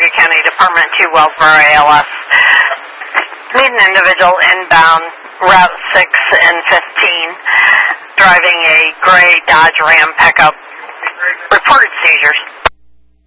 Cuyahoga County Department 2 Wellsboro ALS. Meet an individual inbound Route 6 and 15, driving a gray Dodge Ram pickup. Reported seizures.